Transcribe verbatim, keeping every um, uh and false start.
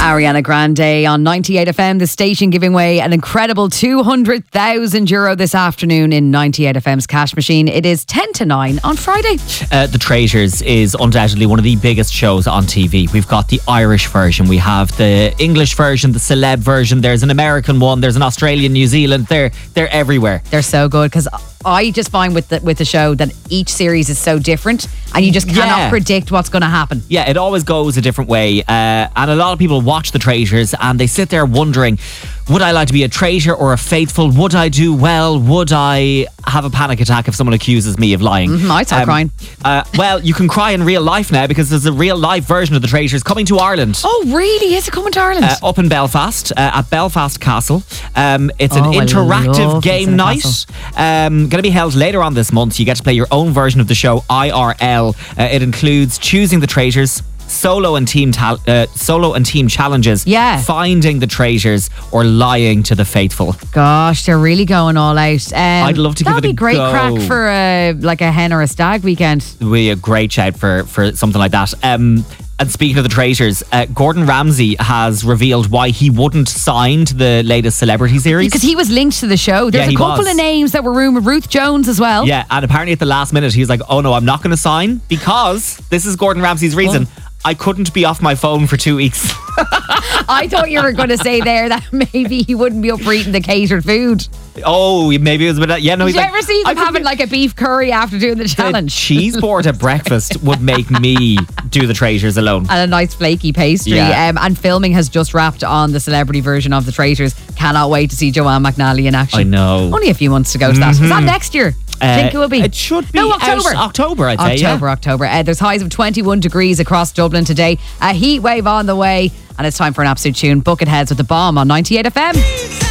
Ariana Grande on ninety-eight F M, the station giving away an incredible two hundred thousand euro this afternoon in ninety-eight F M's cash machine. It is ten to nine on Friday. Uh, the Traitors is undoubtedly one of the biggest shows on T V. We've got the Irish version, we have the English version, the celeb version, there's an American one, there's an Australian, New Zealand, they're, they're everywhere. They're so good because I just find with the, with the show that each series is so different and you just cannot Yeah. predict what's going to happen. Yeah, it always goes a different way. Uh, and a lot of people watch The Traitors and they sit there wondering, would I like to be a traitor or a faithful? Would I do well? Would I have a panic attack if someone accuses me of lying? Mm-hmm, I'd start crying. Uh, well, you can cry in real life now because there's a real life version of The Traitors coming to Ireland. Oh, really? Is it coming to Ireland? Uh, up in Belfast, uh, at Belfast Castle. Um, it's an Oh, I interactive love game Vincent night. Castle. Um, going to be held later on this month. You get to play your own version of the show, I R L. Uh, it includes choosing the traitors, solo and team ta- uh, solo and team challenges, Yeah. finding the traitors, or lying to the faithful. Gosh, they're really going all out. Um, I'd love to give that'd it a be great go. crack for a, like a hen or a stag weekend. Would be a great shout for, for something like that. Um, and speaking of the traitors, uh, Gordon Ramsay has revealed why he wouldn't sign to the latest celebrity series. Because he was linked to the show. There's Yeah, a he couple was. of names that were rumoured. Ruth Jones as well. Yeah, and apparently at the last minute he was like, oh no, I'm not going to sign because this is Gordon Ramsay's reason. I couldn't be off my phone for two weeks. I thought you were going to say there that maybe he wouldn't be up for eating the catered food. Oh, maybe it was a bit. Yeah, no, Did he's you like, ever see I them could having be- like a beef curry after doing the a challenge? cheese board at breakfast would make me do the Traitors alone. And a nice flaky pastry. Yeah. Um, and filming has just wrapped on the celebrity version of The Traitors. Cannot wait to see Joanne McNally in action. I know. Only a few months to go to that. Is that next year? Do you Uh, think it will be? It should be No, out October. October, I'd say. October, October. Uh, there's highs of twenty-one degrees across Dublin today. A heat wave on the way. And it's time for an absolute tune. Bucketheads with the Bomb on ninety-eight F M.